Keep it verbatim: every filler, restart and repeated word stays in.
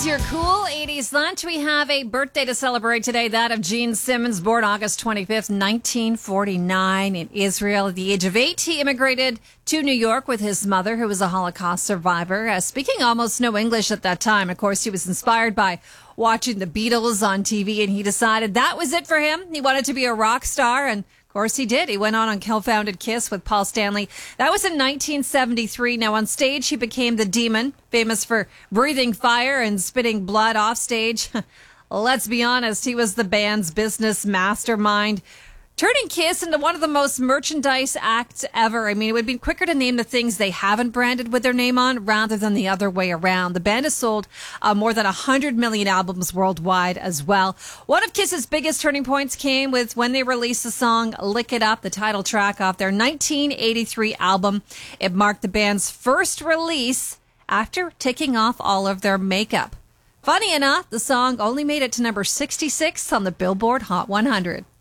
is your cool eighties lunch. We have a birthday to celebrate today, that of Gene Simmons, born August twenty-fifth, nineteen forty-nine in Israel. At the age of eight, he immigrated to New York with his mother, who was a Holocaust survivor, uh, speaking almost no English at that time. Of course, he was inspired by watching the Beatles on T V, and he decided that was it for him. He wanted to be a rock star, and of course he did. He went on and co-founded Kiss with Paul Stanley. That was in nineteen seventy-three. Now on stage, he became the Demon, famous for breathing fire and spitting blood off stage. Let's be honest, he was the band's business mastermind, turning Kiss into one of the most merchandise acts ever. I mean, it would be quicker to name the things they haven't branded with their name on rather than the other way around. The band has sold uh, more than one hundred million albums worldwide as well. One of Kiss's biggest turning points came with when they released the song Lick It Up, the title track off their nineteen eighty-three album. It marked the band's first release after taking off all of their makeup. Funny enough, the song only made it to number sixty-six on the Billboard Hot one hundred.